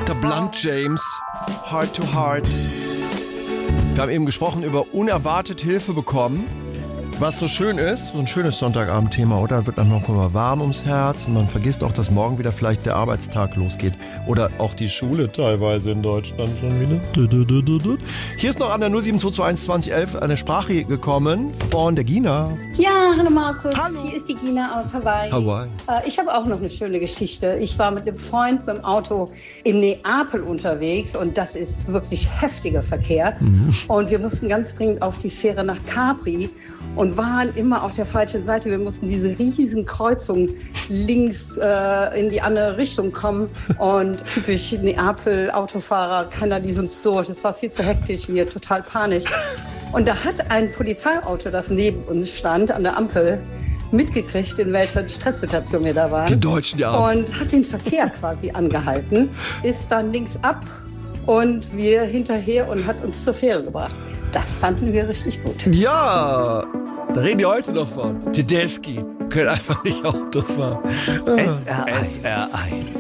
Dr. Blunt James, Heart to Heart. Wir haben eben gesprochen über unerwartet Hilfe bekommen. Was so schön ist, so ein schönes Sonntagabendthema, oder? Wird dann noch mal warm ums Herz und man vergisst auch, dass morgen wieder vielleicht der Arbeitstag losgeht. Oder auch die Schule teilweise in Deutschland schon wieder. Hier ist noch an der 07221 2011 eine Sprache gekommen von der Gina. Ja, hallo Markus. Hallo. Hier ist die Gina aus Hawaii. Hawaii. Ich habe auch noch eine schöne Geschichte. Ich war mit einem Freund mit dem Auto in Neapel unterwegs und das ist wirklich heftiger Verkehr. Und wir mussten ganz dringend auf die Fähre nach Capri und waren immer auf der falschen Seite. Wir mussten diese riesen Kreuzung links in die andere Richtung kommen. Und typisch Neapel, Autofahrer, keiner ließ uns durch. Es war viel zu hektisch, wir total panisch. Und da hat ein Polizeiauto, das neben uns stand, an der Ampel, mitgekriegt, in welcher Stresssituation wir da waren. Die Deutschen, ja. Und hat den Verkehr quasi angehalten, ist dann links ab und wir hinterher und hat uns zur Fähre gebracht. Das fanden wir richtig gut. Ja, da reden die heute noch von. Tedeschi können einfach nicht Auto fahren. SR1.